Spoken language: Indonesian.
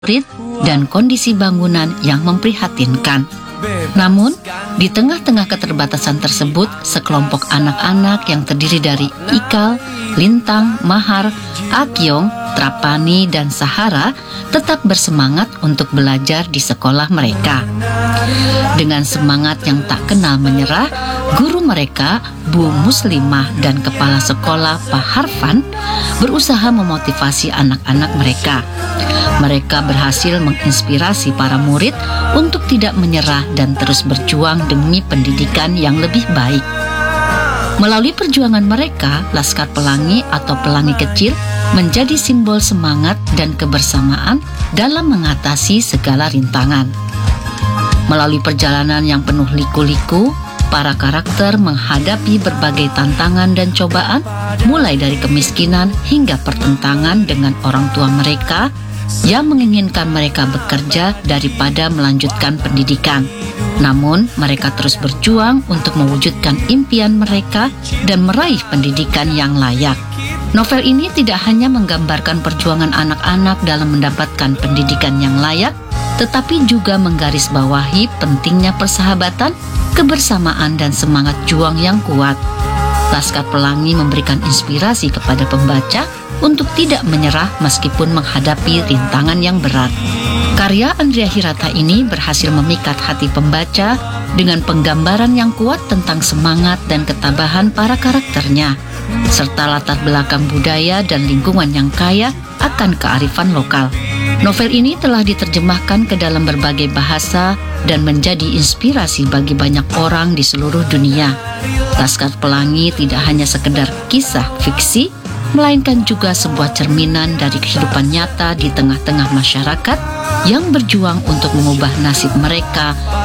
murid dan kondisi bangunan yang memprihatinkan. Namun, di tengah-tengah keterbatasan tersebut, sekelompok anak-anak yang terdiri dari Ikal, Lintang, Mahar, Akyong, Trapani, dan Sahara tetap bersemangat untuk belajar di sekolah mereka. Dengan semangat yang tak kenal menyerah, guru mereka, Bu Muslimah, dan kepala sekolah Pak Harfan berusaha memotivasi anak-anak mereka. Mereka berhasil menginspirasi para murid untuk tidak menyerah dan terus berjuang demi pendidikan yang lebih baik. Melalui perjuangan mereka, Laskar Pelangi atau Pelangi Kecil menjadi simbol semangat dan kebersamaan dalam mengatasi segala rintangan. Melalui perjalanan yang penuh liku-liku, para karakter menghadapi berbagai tantangan dan cobaan, mulai dari kemiskinan hingga pertentangan dengan orang tua mereka yang menginginkan mereka bekerja daripada melanjutkan pendidikan. Namun, mereka terus berjuang untuk mewujudkan impian mereka dan meraih pendidikan yang layak. Novel ini tidak hanya menggambarkan perjuangan anak-anak dalam mendapatkan pendidikan yang layak, tetapi juga menggarisbawahi pentingnya persahabatan, kebersamaan, dan semangat juang yang kuat. Laskar Pelangi memberikan inspirasi kepada pembaca untuk tidak menyerah meskipun menghadapi rintangan yang berat. Karya Andrea Hirata ini berhasil memikat hati pembaca dengan penggambaran yang kuat tentang semangat dan ketabahan para karakternya, serta latar belakang budaya dan lingkungan yang kaya akan kearifan lokal. Novel ini telah diterjemahkan ke dalam berbagai bahasa dan menjadi inspirasi bagi banyak orang di seluruh dunia. Laskar Pelangi tidak hanya sekedar kisah fiksi, melainkan juga sebuah cerminan dari kehidupan nyata di tengah-tengah masyarakat yang berjuang untuk mengubah nasib mereka